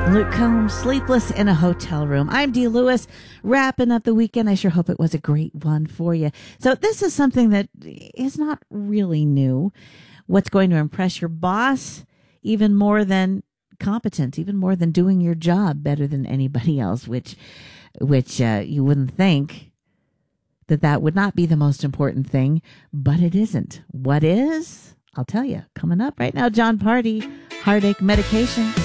Luke Combs, Sleepless in a Hotel Room. I'm Dee Lewis, wrapping up the weekend. I sure hope it was a great one for you. So this is something that is not really new. What's going to impress your boss even more than competent, even more than doing your job better than anybody else, which you wouldn't think that would not be the most important thing, but it isn't. What is? I'll tell you. Coming up right now, John Party, Heartache Medication.